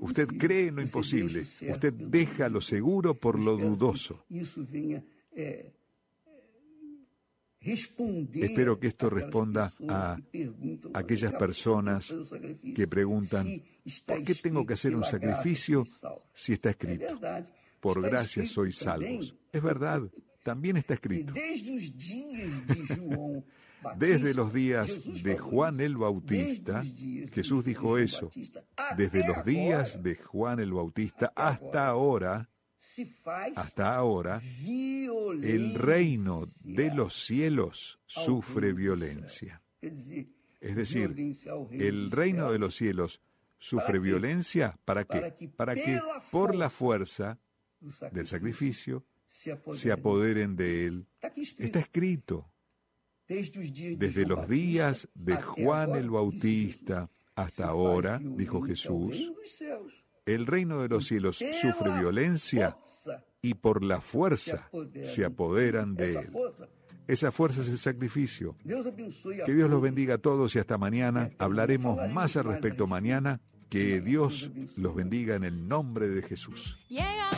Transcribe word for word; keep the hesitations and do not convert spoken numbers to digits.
Usted cree en lo imposible. Usted deja lo seguro por lo dudoso. Espero que esto responda a aquellas personas que preguntan, ¿por qué tengo que hacer un sacrificio si está escrito? Por gracia sois salvos. Es verdad, también está escrito. Desde los días de Juan el Bautista, Jesús dijo eso. Desde los días de Juan el Bautista hasta ahora, hasta ahora, el reino de los cielos sufre violencia. Es decir, el reino de los cielos sufre violencia, ¿para qué? Para que por la fuerza del sacrificio se apoderen de él. Está escrito. Desde los días de Juan el Bautista hasta ahora, dijo Jesús, el reino de los cielos sufre violencia y por la fuerza se apoderan de él. Esa fuerza es el sacrificio. Que Dios los bendiga a todos y hasta mañana. Hablaremos más al respecto mañana. Que Dios los bendiga en el nombre de Jesús.